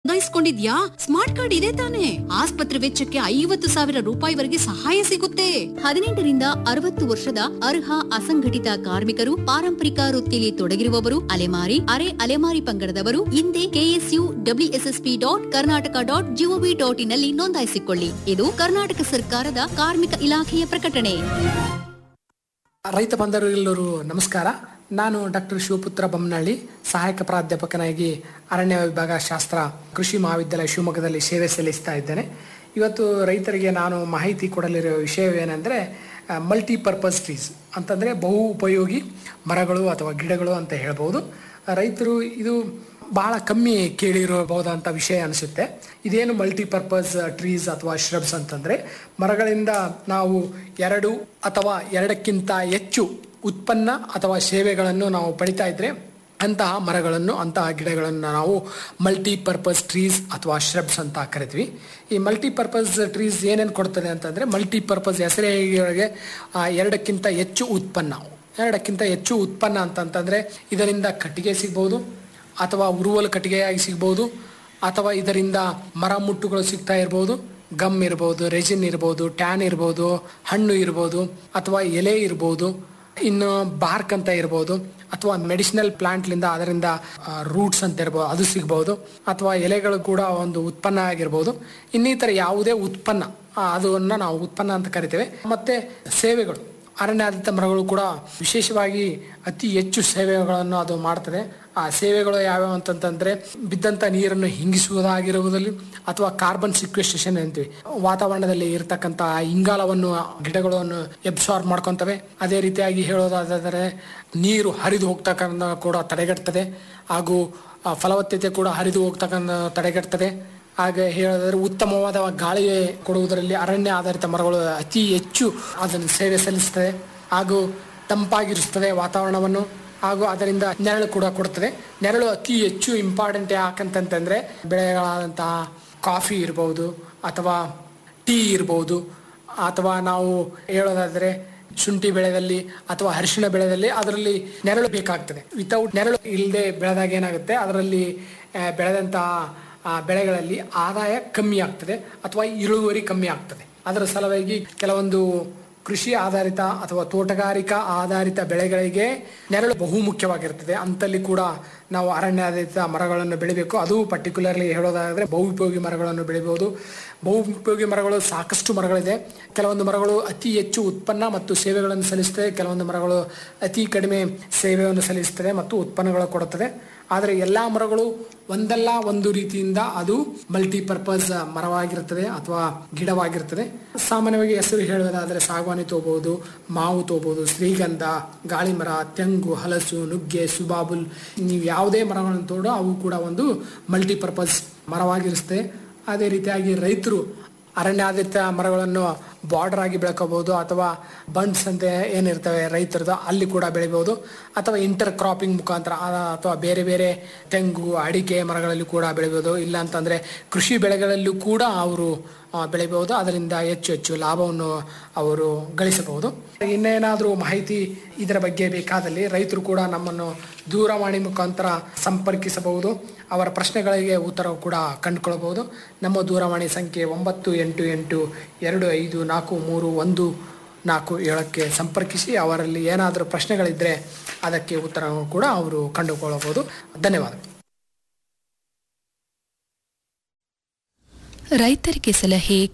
ನೋಂದಾಯಿಸ್ಕೊಂಡಿದ್ಯಾ? Smart card ಇದೆ ತಾನೆ? ಆಸ್ಪತ್ರೆ ವೆಚ್ಚಕ್ಕೆ 50,000 ರೂಪಾಯಿವರೆಗೆ ಸಹಾಯ ಸಿಗುತ್ತೆ. 18ರಿಂದ 60 ವರ್ಷದ ಅರ್ಹ ಅಸಂಘಟಿತ ಕಾರ್ಮಿಕರು, ಪಾರಂಪರಿಕ ವೃತ್ತಿಯಲ್ಲಿ ತೊಡಗಿರುವವರು, ಅಲೆಮಾರಿ, ಅರೆ ಅಲೆಮಾರಿ ಪಂಗಡದವರು ಹಿಂದೆ KSUWSSP.Karnataka.gov.in ನಲ್ಲಿ ನೋಂದಾಯಿಸಿಕೊಳ್ಳಿ. ಇದು ಕರ್ನಾಟಕ ಸರ್ಕಾರದ ಕಾರ್ಮಿಕ ಇಲಾಖೆಯ ಪ್ರಕಟಣೆ. ರೈತ ಬಾಂಧವರೆಲ್ಲರೂ ನಮಸ್ಕಾರ. ನಾನು ಡಾಕ್ಟರ್ ಶಿವಪುತ್ರ ಬೊಮ್ಮನಹಳ್ಳಿ, ಸಹಾಯಕ ಪ್ರಾಧ್ಯಾಪಕನಾಗಿ ಅರಣ್ಯ ವಿಭಾಗ ಶಾಸ್ತ್ರ ಕೃಷಿ ಮಹಾವಿದ್ಯಾಲಯ ಶಿವಮೊಗ್ಗದಲ್ಲಿ ಸೇವೆ ಸಲ್ಲಿಸ್ತಾ ಇದ್ದೇನೆ. ಇವತ್ತು ರೈತರಿಗೆ ನಾನು ಮಾಹಿತಿ ಕೊಡಲಿರೋ ವಿಷಯವೇನೆಂದರೆ ಮಲ್ಟಿಪರ್ಪಸ್ ಟ್ರೀಸ್ ಅಂತಂದರೆ ಬಹು ಉಪಯೋಗಿ ಮರಗಳು ಅಥವಾ ಗಿಡಗಳು ಅಂತ ಹೇಳ್ಬೋದು. ರೈತರು ಇದು ಬಹಳ ಕಮ್ಮಿ ಕೇಳಿರಬಹುದಂಥ ವಿಷಯ ಅನಿಸುತ್ತೆ. ಇದೇನು ಮಲ್ಟಿಪರ್ಪಸ್ ಟ್ರೀಸ್ ಅಥವಾ ಶ್ರಬ್ಸ್ ಅಂತಂದರೆ, ಮರಗಳಿಂದ ನಾವು 2 ಅಥವಾ 2ಕ್ಕಿಂತ ಹೆಚ್ಚು ಉತ್ಪನ್ನ ಅಥವಾ ಸೇವೆಗಳನ್ನು ನಾವು ಪಡಿತಾ ಇದ್ರೆ ಅಂತಹ ಮರಗಳನ್ನು, ಅಂತಹ ಗಿಡಗಳನ್ನು ನಾವು ಮಲ್ಟಿಪರ್ಪಸ್ ಟ್ರೀಸ್ ಅಥವಾ ಶ್ರಬ್ಸ್ ಅಂತ ಕರಿತೀವಿ. ಈ ಮಲ್ಟಿಪರ್ಪಸ್ ಟ್ರೀಸ್ ಏನೇನು ಕೊಡ್ತದೆ ಅಂತಂದರೆ, ಮಲ್ಟಿಪರ್ಪಸ್ ಹೆಸರಿಗೆ 2ಕ್ಕಿಂತ ಹೆಚ್ಚು ಉತ್ಪನ್ನ. 2ಕ್ಕಿಂತ ಹೆಚ್ಚು ಉತ್ಪನ್ನ ಅಂತಂತಂದರೆ ಇದರಿಂದ ಕಟ್ಟಿಗೆ ಸಿಗ್ಬೋದು, ಅಥವಾ ಉರುವಲು ಕಟ್ಟಿಗೆಯಾಗಿ ಸಿಗ್ಬೋದು, ಅಥವಾ ಇದರಿಂದ ಮರ ಮುಟ್ಟುಗಳು ಸಿಗ್ತಾ ಇರ್ಬೋದು, ಗಮ್ ಇರ್ಬೋದು, ರೆಜಿನ್ ಇರ್ಬೋದು, ಟ್ಯಾನ್ ಇರ್ಬೋದು, ಹಣ್ಣು ಇರ್ಬೋದು, ಅಥವಾ ಎಲೆ ಇರ್ಬೋದು, ಇನ್ನು ಬಾರ್ಕ್ ಅಂತ ಇರ್ಬೋದು, ಅಥವಾ ಮೆಡಿಸಿನಲ್ ಪ್ಲಾಂಟ್ಲಿಂದ ಅದರಿಂದ ರೂಟ್ಸ್ ಅಂತ ಇರ್ಬೋದು, ಅದು ಸಿಗ್ಬೋದು, ಅಥವಾ ಎಲೆಗಳು ಕೂಡ ಒಂದು ಉತ್ಪನ್ನ ಆಗಿರ್ಬೋದು. ಇನ್ನಿತರ ಯಾವುದೇ ಉತ್ಪನ್ನ, ಅದನ್ನು ನಾವು ಉತ್ಪನ್ನ ಅಂತ ಕರಿತೇವೆ. ಮತ್ತು ಸೇವೆಗಳು, ಅರಣ್ಯಾಧಾರಿತ ಮರಗಳು ಕೂಡ ವಿಶೇಷವಾಗಿ ಅತಿ ಹೆಚ್ಚು ಸೇವೆಗಳನ್ನು ಅದು ಮಾಡ್ತದೆ. ಆ ಸೇವೆಗಳು ಯಾವ್ಯಾವ ಅಂತಂತಂದರೆ, ಬಿದ್ದಂಥ ನೀರನ್ನು ಹಿಂಗಿಸುವುದಾಗಿರುವುದಲ್ಲಿ, ಅಥವಾ ಕಾರ್ಬನ್ ಸಿಕ್ವೆಸ್ಟ್ರೇಷನ್ ಅಂತೀವಿ, ವಾತಾವರಣದಲ್ಲಿ ಇರತಕ್ಕಂಥ ಇಂಗಾಲವನ್ನು ಗಿಡಗಳನ್ನು ಎಬ್ಸಾರ್ಬ್ ಮಾಡ್ಕೊತವೆ. ಅದೇ ರೀತಿಯಾಗಿ ಹೇಳೋದಾದರೆ ನೀರು ಹರಿದು ಹೋಗ್ತಕ್ಕಂಥ ಕೂಡ ತಡೆಗಟ್ತದೆ, ಹಾಗೂ ಫಲವತ್ತತೆ ಕೂಡ ಹರಿದು ಹೋಗ್ತಕ್ಕಂಥ ತಡೆಗಟ್ತದೆ. ಹಾಗೆ ಹೇಳೋದಾದ್ರೆ ಉತ್ತಮವಾದ ಗಾಳಿ ಕೊಡುವುದರಲ್ಲಿ ಅರಣ್ಯ ಆಧಾರಿತ ಮರಗಳು ಅತಿ ಹೆಚ್ಚು ಅದನ್ನು ಸೇವೆ ಸಲ್ಲಿಸ್ತದೆ, ಹಾಗೂ ತಂಪಾಗಿರಿಸ್ತದೆ ವಾತಾವರಣವನ್ನು, ಹಾಗೂ ಅದರಿಂದ ನೆರಳು ಕೂಡ ಕೊಡ್ತದೆ. ನೆರಳು ಅತಿ ಹೆಚ್ಚು ಇಂಪಾರ್ಟೆಂಟ್ ಯಾಕಂತಂತಂದರೆ, ಬೆಳೆಗಳಾದಂತಹ ಕಾಫಿ ಇರ್ಬೋದು, ಅಥವಾ ಟೀ ಇರ್ಬೋದು, ಅಥವಾ ನಾವು ಹೇಳೋದಾದರೆ ಶುಂಠಿ ಬೆಳೆದಲ್ಲಿ ಅಥವಾ ಅರಿಶಿಣ ಬೆಳೆದಲ್ಲಿ ಅದರಲ್ಲಿ ನೆರಳು ಬೇಕಾಗ್ತದೆ. ವಿತೌಟ್ ನೆರಳು ಇಲ್ಲದೆ ಬೆಳೆದಾಗ ಏನಾಗುತ್ತೆ, ಅದರಲ್ಲಿ ಬೆಳೆದಂತಹ ಬೆಳೆಗಳಲ್ಲಿ ಆದಾಯ ಕಮ್ಮಿ ಆಗ್ತದೆ, ಅಥವಾ ಇಳುವರಿ ಕಮ್ಮಿ ಆಗ್ತದೆ. ಅದರ ಸಲುವಾಗಿ ಕೆಲವೊಂದು ಕೃಷಿ ಆಧಾರಿತ ಅಥವಾ ತೋಟಗಾರಿಕಾ ಆಧಾರಿತ ಬೆಳೆಗಳಿಗೆ ನೆರಳು ಬಹು ಮುಖ್ಯವಾಗಿರ್ತದೆ. ಅಂತಲ್ಲಿ ಕೂಡ ನಾವು ಅರಣ್ಯಾಧಾರಿತ ಮರಗಳನ್ನು ಬೆಳಿಬೇಕು. ಅದು ಪರ್ಟಿಕ್ಯುಲರ್ಲಿ ಹೇಳೋದಾದರೆ ಬಹುಪಯೋಗಿ ಮರಗಳನ್ನು ಬೆಳಿಬಹುದು. ಬಹುಪಯೋಗಿ ಮರಗಳು ಸಾಕಷ್ಟು ಮರಗಳಿದೆ. ಕೆಲವೊಂದು ಮರಗಳು ಅತಿ ಹೆಚ್ಚು ಉತ್ಪನ್ನ ಮತ್ತು ಸೇವೆಗಳನ್ನು ಸಲ್ಲಿಸ್ತದೆ, ಕೆಲವೊಂದು ಮರಗಳು ಅತಿ ಕಡಿಮೆ ಸೇವೆಯನ್ನು ಸಲ್ಲಿಸ್ತದೆ ಮತ್ತು ಉತ್ಪನ್ನಗಳು ಕೊಡುತ್ತದೆ. ಆದರೆ ಎಲ್ಲ ಮರಗಳು ಒಂದಲ್ಲ ಒಂದು ರೀತಿಯಿಂದ ಅದು ಮಲ್ಟಿಪರ್ಪಸ್ ಮರವಾಗಿರುತ್ತದೆ ಅಥವಾ ಗಿಡವಾಗಿರ್ತದೆ. ಸಾಮಾನ್ಯವಾಗಿ ಹೆಸರು ಹೇಳುವುದಾದರೆ ಸಾಗವಾನಿ ತಗೋಬಹುದು, ಮಾವು ತಗೋಬಹುದು, ಶ್ರೀಗಂಧ, ಗಾಳಿ ಮರ, ತೆಂಗು, ಹಲಸು, ನುಗ್ಗೆ, ಸುಬಾಬುಲ್, ನೀವು ಯಾವುದೇ ಮರಗಳನ್ನು ತೋಡು ಅವು ಕೂಡ ಒಂದು ಮಲ್ಟಿಪರ್ಪಸ್ ಮರವಾಗಿರುತ್ತದೆ. ಅದೇ ರೀತಿಯಾಗಿ ರೈತರು ಅರಣ್ಯಾಧಾರಿತ ಮರಗಳನ್ನು ಬಾರ್ಡರ್ ಆಗಿ ಬೆಳ್ಕೋಬಹುದು, ಅಥವಾ ಬಂಡ್ಸ್ ಅಂತ ಏನಿರ್ತವೆ ರೈತರದ್ದು ಅಲ್ಲಿ ಕೂಡ ಬೆಳಿಬಹುದು, ಅಥವಾ ಇಂಟರ್ ಕ್ರಾಪಿಂಗ್ ಮುಖಾಂತರ ಅಥವಾ ಬೇರೆ ಬೇರೆ ತೆಂಗು, ಅಡಿಕೆ ಮರಗಳಲ್ಲಿ ಕೂಡ ಬೆಳಿಬಹುದು. ಇಲ್ಲ ಅಂತಂದರೆ ಕೃಷಿ ಬೆಳೆಗಳಲ್ಲೂ ಕೂಡ ಅವರು ಬೆಳಿಬಹುದು. ಅದರಿಂದ ಹೆಚ್ಚು ಹೆಚ್ಚು ಲಾಭವನ್ನು ಅವರು ಗಳಿಸಬಹುದು. ಇನ್ನೇನಾದರೂ ಮಾಹಿತಿ ಇದರ ಬಗ್ಗೆ ಬೇಕಾದಲ್ಲಿ ರೈತರು ಕೂಡ ನಮ್ಮನ್ನು ದೂರವಾಣಿ ಮುಖಾಂತರ ಸಂಪರ್ಕಿಸಬಹುದು. ಅವರ ಪ್ರಶ್ನೆಗಳಿಗೆ ಉತ್ತರ ಕೂಡ ಕಂಡುಕೊಳ್ಳಬಹುದು. ನಮ್ಮ ದೂರವಾಣಿ ಸಂಖ್ಯೆ 9882843147ಕ್ಕೆ ಸಂಪರ್ಕಿಸಿ ಅವರಲ್ಲಿ ಏನಾದರೂ ಪ್ರಶ್ನೆಗಳಿದ್ದರೆ ಅದಕ್ಕೆ ಉತ್ತರ ಕೂಡ ಅವರು ಕಂಡುಕೊಳ್ಳಬಹುದು. ಧನ್ಯವಾದ. ರೈತರಿಗೆ ಸಲಹೆ